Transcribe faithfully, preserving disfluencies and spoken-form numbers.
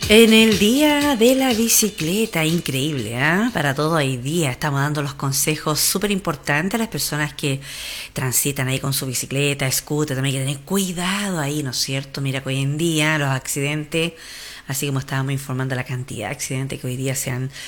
En el día de la bicicleta, increíble, ¿eh? Para todo hoy día estamos dando los consejos súper importantes a las personas que transitan ahí con su bicicleta, scooter, también hay que tener cuidado ahí, ¿no es cierto? Mira que hoy en día los accidentes, así como estábamos informando la cantidad de accidentes que hoy día se han